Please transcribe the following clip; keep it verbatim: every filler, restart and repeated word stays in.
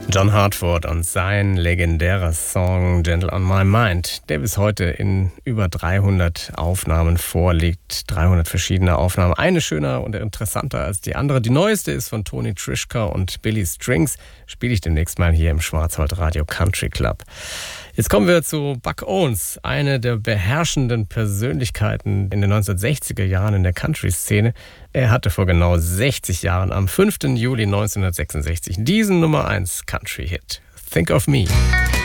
John Hartford und sein legendärer Song Gentle on My Mind, der bis heute in über dreihundert Aufnahmen vorliegt. dreihundert verschiedene Aufnahmen, eine schöner und interessanter als die andere. Die neueste ist von Tony Trischka und Billy Strings, spiele ich demnächst mal hier im Schwarzwaldradio Country Club. Jetzt kommen wir zu Buck Owens, eine der beherrschenden Persönlichkeiten in den neunzehnhundertsechziger Jahren in der Country-Szene. Er hatte vor genau sechzig Jahren am fünften Juli neunzehnhundertsechsundsechzig diesen Nummer eins Country-Hit, Think of Me.